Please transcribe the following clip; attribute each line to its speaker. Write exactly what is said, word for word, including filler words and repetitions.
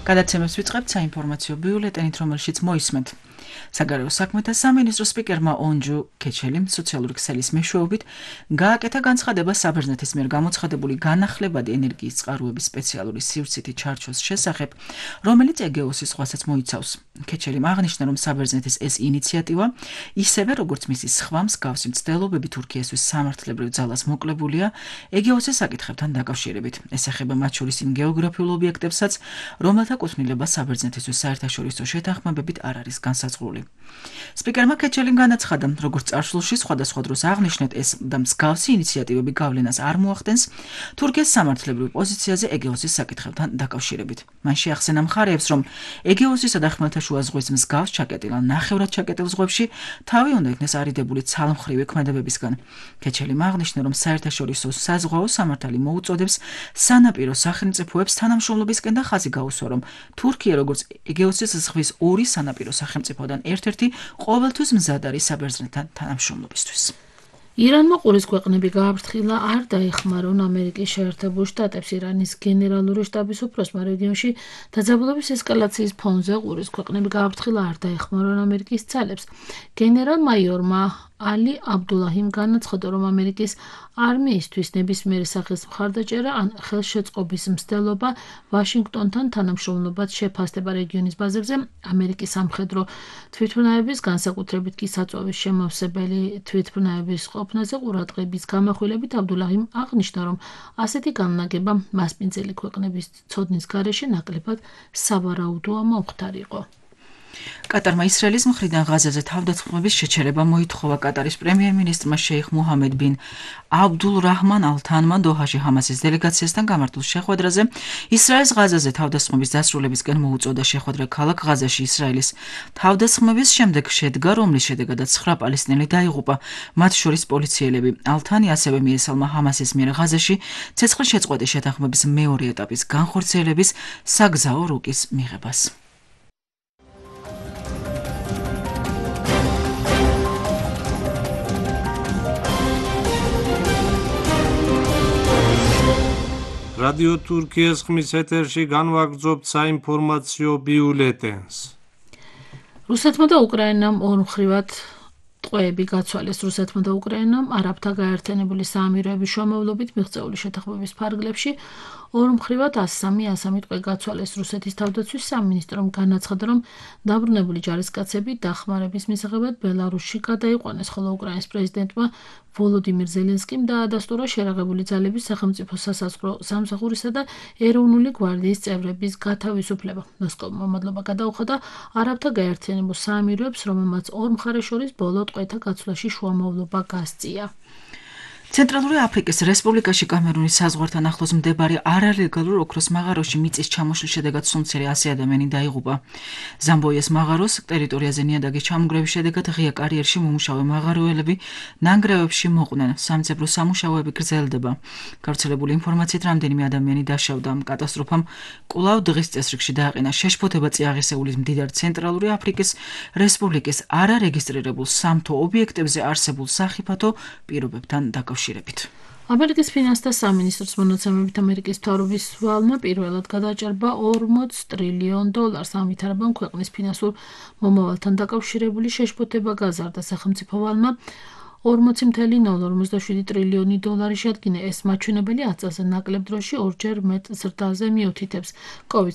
Speaker 1: გადაცემას ვიწყებთ საინფორმაციო ბიულეტენით, რომელშიც მოისმენთ. საგარეო საქმეთა სამინისტრო სპიკერმა ონჯუ ქეჩელიმ სოციალური ქსელის მეშვეობით გააკეთა განცხადება საბერძნეთის მიერ გამოცხადებული განახლებადი ენერგიის წყაროების სპეციალური სივრცითი ჩარჩოს შესახებ, რომელიც ეგეოსის ზღვასაც მოიცავს. ქეჩელიმ აღნიშნა, რომ საბერძნეთის ეს ინიციატივა, ისევე როგორც მისი სხვა მსგავსი მცდელობები თურქიისთვის სამართლებრივ ძალას მოკლებულია ეგეოსის საკითხებთან დაკავშირებით. ეს ეხება მათ შორის იმ გეოგრაფიულ ობიექტებსაც, რომელთა კუთვნილება საბერძნეთისთვის საერთაშორისო შეთანხმებებით არ არის განსაზღვრული. სპიკერმა ქეჩელიმ განაცხადა, როგორც წარსულში სხვადასხვა დროს აღნიშნეთ, ეს და მსგავსი ინიციატივები გავლენას არ მოახდენს თურქეთის სამართლებრივ პოზიციაზე ეგეოსის საკითხებთან დაკავშირებით. მან შეახსენა მხარეებს, რომ ეგეოსისა და ხმელთაშუა ზღვის მსგავს ჩაკეტილ ან ნახევრად ჩაკეტილ ზღვებში თავი უნდა იქნეს არიდებული ცალმხრივი ქმედებებისგან. ქეჩელიმ აღნიშნა, რომ საერთაშორისო საზღვაო სამართალი მოუწოდებს სანაპირო სახელმწიფოებს თანამშრომლობისკენ და ხაზი გაუსვა, რომ თურქია როგორც ეგეოსის ზღვის ორი სანაპირო სახელმწიფოდან ერთ-ერთი ყოველთვის მზად არის საბერძნეთთან თანამშრომლობისთვის.
Speaker 2: ირანმა ყურის ქვეყნები გააფრთხილა არ დაეხმარონ ამერიკის შეერთებულ შტატებს. ირანის გენერალური შტაბის უფროსმა რეგიონში დაძაბულობის ესკალაციის ფონზე ყურის ქვეყნები გააფრთხილა არ დაეხმარონ ამერიკის ძალებს. გენერალ-მაიორმა ალი აბდულაჰიმ განაცხადა, რომ ამერიკის არმიისთვის ნებისმიერი სახის მხარდაჭერა ან ხელშეწყობის მცდელობა ვაშინგტონთან თანამშრომლობად შეფასდება რეგიონის ბაზებზე. ამერიკის სამხედრო თვითმფრინავების, განსაკუთრებით კი საწვავის შემავსებელი თვითმფრინავების ყოფნაზე ყურადღების გამახვილებით აბდულაჰიმ აღნიშნა, რომ ასეთი განლაგება მასპინძელი ქვეყნების ცოდნის გარეშე ნაკლებად სავარაუდოა მომხდარიყო.
Speaker 1: კატარმა ისრაელის მხრიდან ღაზაზე თავდასხმების შეჩერება მოითხოვა. კატარის პრემიერ-მინისტრმა შეიხ მუჰამედ ბინ აბდულ რაჰმან ალ-თანმა დოჰაში ჰამასის დელეგაციასთან გამართულ შეხვედრაზე ისრაელის ღაზაზე თავდასხმების დასრულებისკენ მოუწოდა. შეხვედრა ქალაქ ღაზაში ისრაელის თავდასხმების შემდეგ შედგა, რომლის შედეგადაც ცხრა პალესტინელი დაიღუპა, მათ შორის პოლიციელები. ალ-თანი ასევე მიესალმა ჰამასის მიერ ღაზაში ცეცხლის შეწყვეტის შეთანხმების მეორე ეტაპის განხორციელების საგზაო რუკის მიღებას.
Speaker 3: რადიო თურქიის ხმის ეთერში განვაგრძობთ საინფორმაციო ბიულეტენს.
Speaker 2: რუსეთმა და უკრაინამ ორმხრივად ტყვეები გაცვალეს. რუსეთმა და უკრაინამ არაბთა გაერთიანებული საამიროების შუამავლობით მიღწეული შეთანხმების ფარგლებში ორმხრივად ას სამი ტყვე გაცვალეს. რუსეთის თავდაცვის სამინისტრომ განაცხადა, რომ დაბრუნებული ჯარისკაცები დახმარების მისაღებად ბელარუსში გადაიყვანეს, ხოლო უკრაინის პრეზიდენტმა ვოლოდიმირ ზელენსკიმ დაადასტურა შერაღებული ძალების სახელმწიფო სასაზღვრო სამსახურისა და ეროვნული გვარდიის წევრების გათავისუფლება. მოსკოვმა მადლობა გადაუხადა არაბთა გაერთიანებულ საამიროებს, რომელმაც ორ მხარეს შორის ბოლო ტყვეთა გაცვლაში შუამავლობა გასწია. ცენტრალური აფრიკის რესპუბლიკაში კამერუნის საზღვართან ახლოს მდებარე არალეგალურ ოქროს მაღაროში მიწის ჩამოშლის შედეგად სუნცერი ასი ადამიანი დაიღუპა. ზამბოიეს მაღაროს ტერიტორიაზე ნიადაგის ჩამონგრევის შედეგად ღია კარიერში მომუშავე მაღაროელები ნანგრევებში მოყვნენ. სამძებრო სამუშაოები გრძელდება. გავრცელებული ინფორმაციით რამდენიმე ადამიანი დაშავდა. კატასტროფამ კვლავ დღის წესრიგში დააყენა შეშფოთება წიაღისეულის მდიდარ ცენტრალური აფრიკის რესპუბლიკის არარეგისტრირებულ სამთო ობიექტებზე არსებულ სახიფათო პირობებთან დაკავშირებით. ამერიკის ფინანსთა სამინისტროს მონაცემებით ამერიკის მთავრობის ვალმა პირველად გადაჭარბა ორმოც ტრილიონ დოლარს. ამით არაბან ქვეყნის ფინანსურ მომავალთან დაკავშირებული შეშფოთება გაზარდა. სახელმწიფო ვალმა ორმოცი ნული ორმოცდაშვიდი ტრილიონი დოლარი შეადგინა. ეს მაჩვენებელი ათ წელზე ნაკლებ დროში ორჯერ მეტ ზრდაზე მიუთითებს. COVID